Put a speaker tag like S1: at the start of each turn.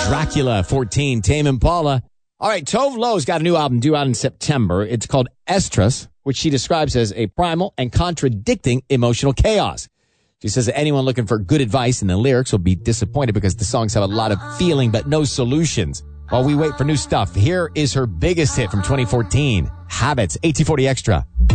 S1: Dracula 14, Tame Impala. All right, Tove Lo's got a new album due out in September. It's called Estrus, which she describes as a primal and contradicting emotional chaos. She says that anyone looking for good advice in the lyrics will be disappointed because the songs have a lot of feeling but no solutions. While we wait for new stuff, here is her biggest hit from 2014, Habits, 1840 Extra.